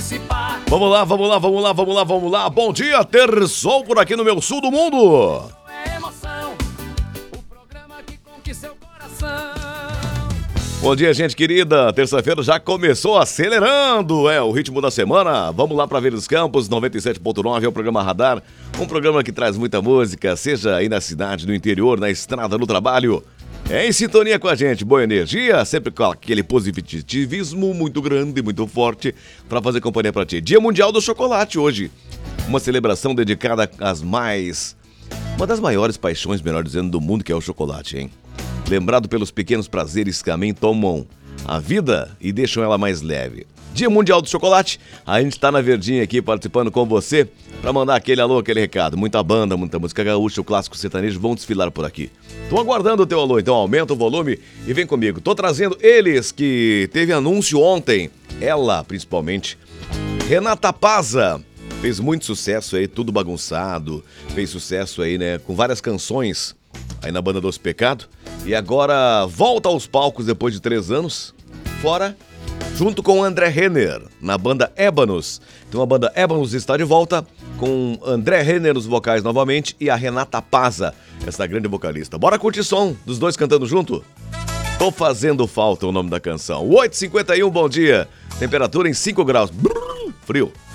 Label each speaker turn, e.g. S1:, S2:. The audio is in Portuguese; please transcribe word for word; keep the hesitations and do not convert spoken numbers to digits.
S1: participar.
S2: Vamos lá, vamos lá, vamos lá, vamos lá, vamos lá. Bom dia, terçou por aqui no meu sul do mundo.
S1: É emoção, o programa que conquista seu coração.
S2: Bom dia, gente querida. Terça-feira já começou acelerando. É o ritmo da semana. Vamos lá para Verdes Campos, noventa e sete ponto nove, é o programa Radar. Um programa que traz muita música, seja aí na cidade, no interior, na estrada, no trabalho. É em sintonia com a gente, boa energia, sempre com aquele positivismo muito grande, muito forte, para fazer companhia para ti. Dia Mundial do Chocolate hoje. Uma celebração dedicada às mais... Uma das maiores paixões, melhor dizendo, do mundo, que é o chocolate, hein? Lembrado pelos pequenos prazeres que também tomam a vida e deixam ela mais leve. Dia Mundial do Chocolate, a gente tá na Verdinha aqui participando com você para mandar aquele alô, aquele recado. Muita banda, muita música gaúcha, o clássico sertanejo vão desfilar por aqui. Tô aguardando o teu alô, então aumenta o volume e vem comigo. Tô trazendo eles que teve anúncio ontem, ela principalmente, Renata Paza. Fez muito sucesso aí, tudo bagunçado, fez sucesso aí, né, com várias canções aí na banda Doce Pecado. E agora volta aos palcos depois de três anos, fora, junto com o André Renner, na banda Ébanos. Então a banda Ébanos está de volta com André Renner nos vocais novamente e a Renata Paza, essa grande vocalista. Bora curtir som dos dois cantando junto? Tô Fazendo Falta, o nome da canção. oito e cinquenta e um, bom dia. Temperatura em cinco graus. Brrr, frio.